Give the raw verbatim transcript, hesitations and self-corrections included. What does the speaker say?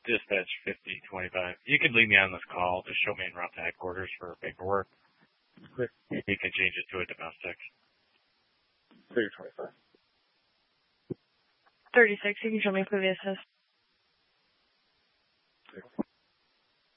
Dispatch fifty twenty-five. You could leave me on this call. Just show me en route to headquarters for paperwork. Clear. You can change it to a domestic. Clear twenty-five. thirty-six, you can show me previous assist.